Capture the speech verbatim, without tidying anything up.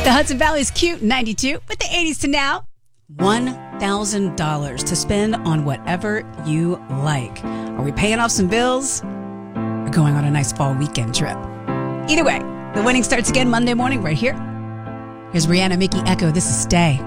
The Hudson Valley's Cute ninety-two with the eighties to now. one thousand dollars to spend on whatever you like. Are we paying off some bills or going on a nice fall weekend trip? Either way, the winning starts again Monday morning right here. Here's Rihanna, Mickey Echo. This is Stay.